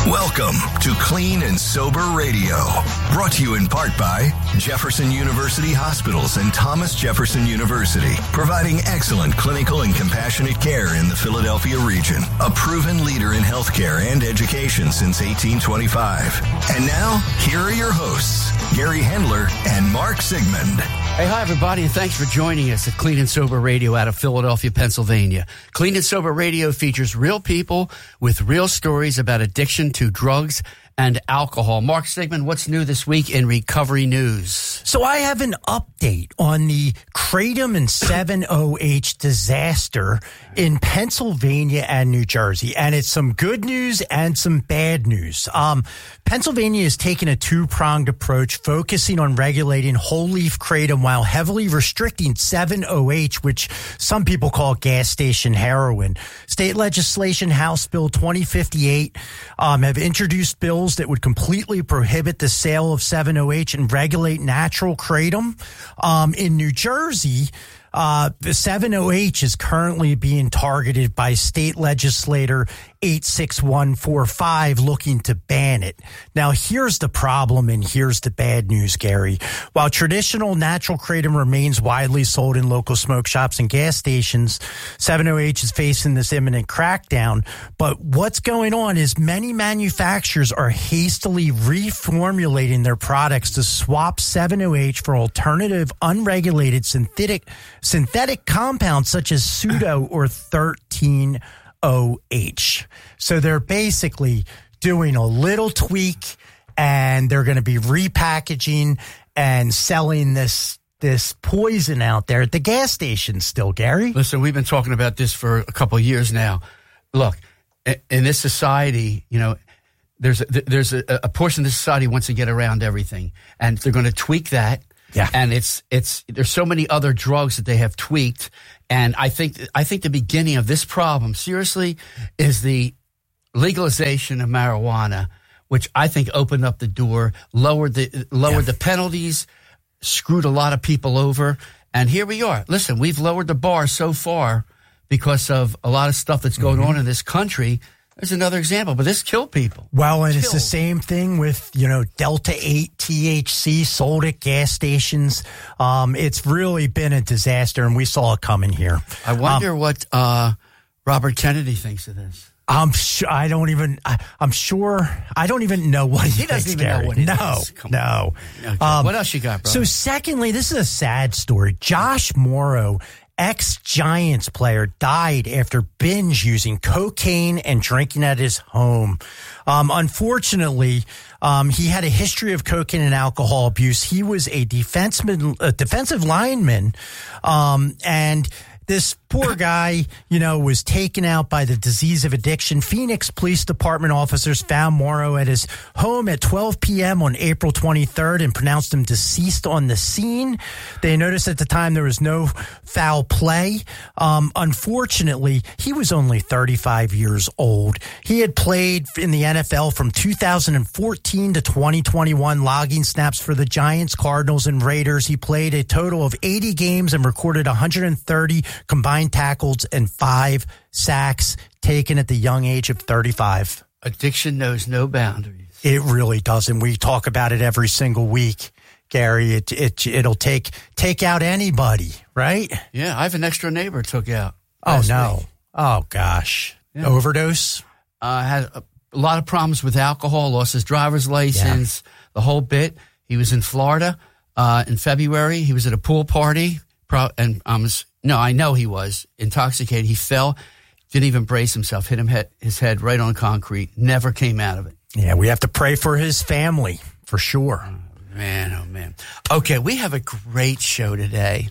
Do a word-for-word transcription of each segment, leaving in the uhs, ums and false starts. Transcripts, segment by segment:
Welcome to Clean and Sober Radio, brought to you in part by Jefferson University Hospitals and Thomas Jefferson University, providing excellent clinical and compassionate care in the Philadelphia region, a proven leader in healthcare and education since eighteen twenty-five. And now, here are your hosts, Gary Hendler and Mark Sigmund. Hey, hi, everybody, and thanks for joining us at Clean and Sober Radio out of Philadelphia, Pennsylvania. Clean and Sober Radio features real people with real stories about addiction to drugs and alcohol. Mark Sigmund, what's new this week in recovery news? So I have an update on the Kratom and seven O H disaster in Pennsylvania and New Jersey. And it's some good news and some bad news. Um, Pennsylvania has taken a two-pronged approach, focusing on regulating whole-leaf kratom while heavily restricting seven O H, which some people call gas station heroin. State legislation, House Bill twenty fifty-eight, um, have introduced bills that would completely prohibit the sale of seven O H and regulate natural kratom. Um, in New Jersey, uh, the seven O H is currently being targeted by state legislator eight six one four five, looking to ban it. Now, here's the problem and here's the bad news, Gary. While traditional natural kratom remains widely sold in local smoke shops and gas stations, seven O H is facing this imminent crackdown. But what's going on is many manufacturers are hastily reformulating their products to swap seven O H for alternative unregulated synthetic synthetic compounds such as pseudo or thirteen O H. So they're basically doing a little tweak, and they're going to be repackaging and selling this this poison out there at the gas stations still, Gary. Listen, we've been talking about this for a couple of years now. Look, in this society, you know, there's a, there's a, a portion of the society wants to get around everything, and they're going to tweak that. Yeah. And it's it's there's so many other drugs that they have tweaked. And I think I think the beginning of this problem, seriously, is the legalization of marijuana, which I think opened up the door, lowered the lowered yeah. the penalties, screwed a lot of people over. And here we are. Listen, we've lowered the bar so far because of a lot of stuff that's going mm-hmm. on in this country. There's another example, but this killed people. Well, and killed. It's the same thing with, you know, Delta eight T H C sold at gas stations. Um, it's really been a disaster, and we saw it coming here. I wonder um, what uh, Robert Kennedy thinks of this. I'm sure. I don't even. I, I'm sure. I don't even know what he, he doesn't thinks, even Gary. know what it no, is. Come no. Okay. Um, what else you got, bro? So, secondly, this is a sad story. Josh Morrow, ex-Giants player, died after binge using cocaine and drinking at his home. Um, unfortunately, um, he had a history of cocaine and alcohol abuse. He was a defenseman, a defensive lineman, um, and this poor guy, you know, was taken out by the disease of addiction. Phoenix Police Department officers found Morrow at his home at twelve p.m. on April twenty-third and pronounced him deceased on the scene. They noticed at the time there was no foul play. Um, unfortunately, he was only thirty-five years old. He had played in the N F L from two thousand fourteen to twenty twenty-one, logging snaps for the Giants, Cardinals, and Raiders. He played a total of eighty games and recorded one hundred thirty combined tackles and five sacks, taken at the young age of thirty-five. Addiction knows no boundaries. It really doesn't. We talk about it every single week, Gary. It it it'll take take out anybody, right? Yeah, I have an extra neighbor took out. Oh no! Week. Oh gosh! Yeah. Overdose. Uh, had a, a lot of problems with alcohol. Lost his driver's license. Yeah. The whole bit. He was in Florida uh, in February. He was at a pool party, pro- and um, no, I know he was intoxicated. He fell, didn't even brace himself. Hit him head, his head right on concrete. Never came out of it. Yeah, we have to pray for his family for sure. Oh, man, oh man. Okay, we have a great show today.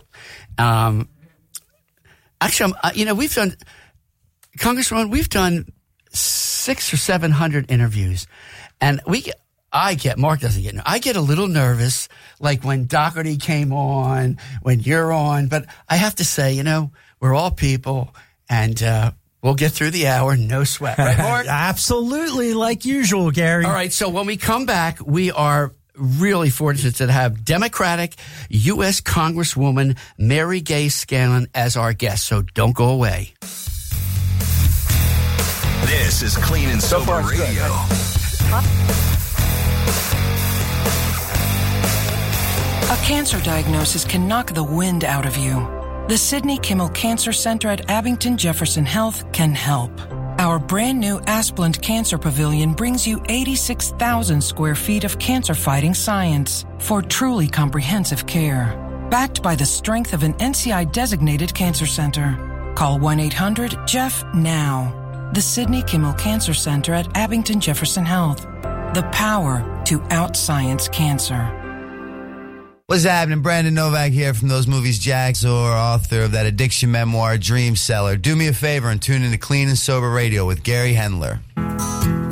Um, actually, I'm, uh, you know, we've done, Congressman, we've done six or seven hundred interviews, and we get, I get, Mark doesn't get, I get a little nervous, like when Doherty came on, when you're on, but I have to say, you know, we're all people, and uh, we'll get through the hour, no sweat, right, Mark? Absolutely, like usual, Gary. All right, so when we come back, we are really fortunate to have Democratic U S Congresswoman Mary Gay Scanlon as our guest, so don't go away. This is Clean and Sober so far, Radio. Good. A cancer diagnosis can knock the wind out of you. The Sidney Kimmel Cancer Center at Abington Jefferson Health can help. Our brand new Asplund Cancer Pavilion brings you eighty-six thousand square feet of cancer-fighting science for truly comprehensive care. Backed by the strength of an N C I-designated cancer center. Call one eight hundred J E F F now. The Sidney Kimmel Cancer Center at Abington Jefferson Health. The power to out-science cancer. What's happening? Brandon Novak here from Those Movies Jax, or author of that addiction memoir, Dream Seller. Do me a favor and tune into Clean and Sober Radio with Gary Hendler.